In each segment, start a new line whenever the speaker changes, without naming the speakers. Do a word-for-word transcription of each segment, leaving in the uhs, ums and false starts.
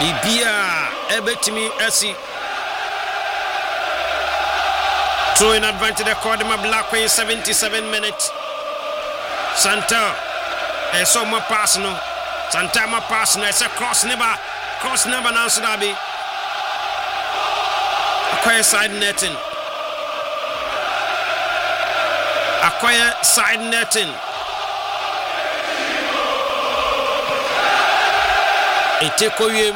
Ibia ebetimi asi. Throwing advantage the Cordema Black Queen, seventy-seven minutes. Santa, a summer pass no. Santa ma pass no. It's a cross never, cross never now Sudabi. Acquire side netting. Acquire side netting. Etekoyem.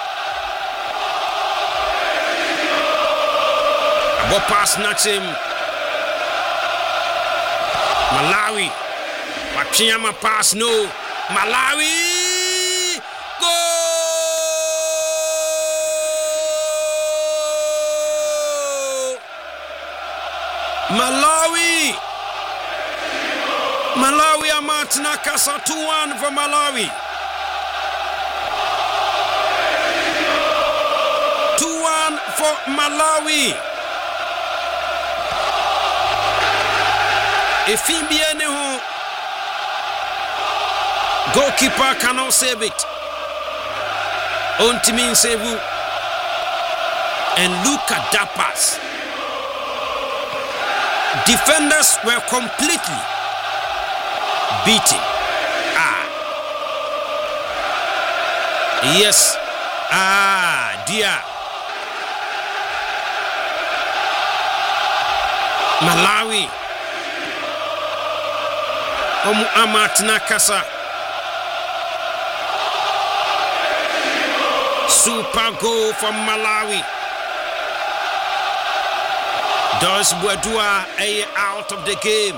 Abo pass natim. Malawi. Wachiama pass no. Malawi. Goal. Malawi. Malawi Amatina Kasa two one for Malawi. two one for Malawi. Efimbiene who goalkeeper cannot save it. Ontimin Sevu and look at that pass. Defenders were completely beaten. Ah. Yes. Ah, dear. Malawi. Omu Amatina Kasa. Super goal from Malawi. Does Bwadua a out of the game?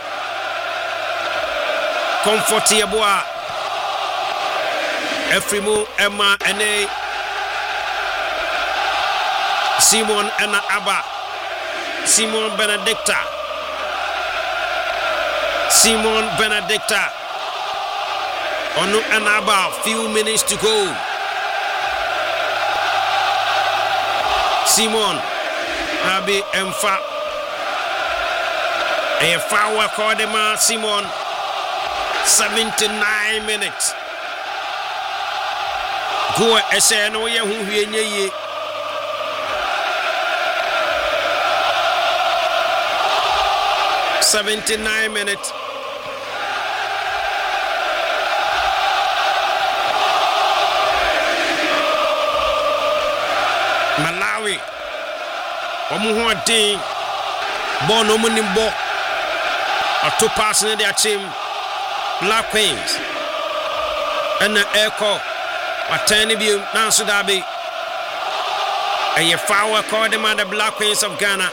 Comfortable. Efrimu Emma Ene. Simon Ena Abba. Simon Benedicta. Simon Benedicta. Onu Anaba, few minutes to go. Simon Abi Emfa. A foul Cordema Simon. seventy-nine minutes. Go ese no ye hu hwie nye. seventy-nine minutes. Malawi. Omu ho din. Ball no money ball. A two pass in their team. Black Queens. And the echo. A tiny view. Now Sudabi. And you foul called them at the Black Queens of Ghana.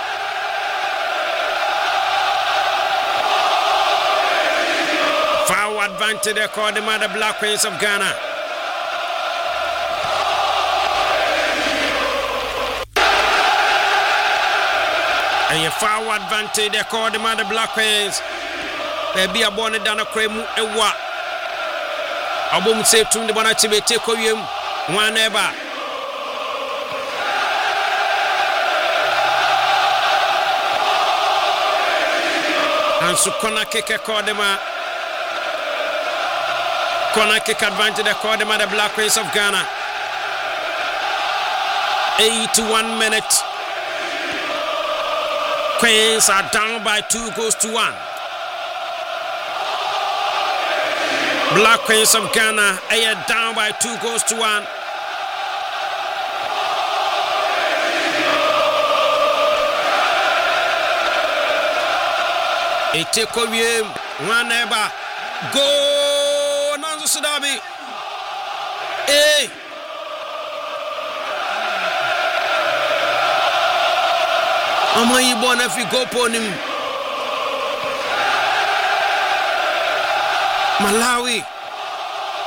Foul advantage they called them at the Black Queens of Ghana. And you foul advantage they called them at the Black Queens. They be a bonnet down a cremu a what? I won't say to the one I take you one ever. And so corner kick a call them a corner kick advantage they call them at the Black Queens of Ghana. eighty-one minutes. Queens are down by two goals to one. Black Queens of Ghana are down by two goals to one. Etekowie one ever go Nanzo Sudabi. Hey. Ama yibo na fi go pon him. Malawi